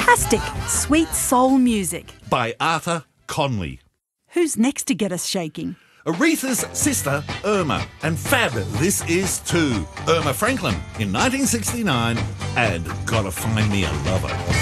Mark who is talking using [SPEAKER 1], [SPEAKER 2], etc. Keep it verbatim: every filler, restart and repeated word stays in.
[SPEAKER 1] fantastic sweet soul music.
[SPEAKER 2] By Arthur Conley.
[SPEAKER 1] Who's next to get us shaking?
[SPEAKER 2] Aretha's sister, Irma. And fab, this is too. Irma Franklin in nineteen sixty-nine and Gotta Find Me a Lover.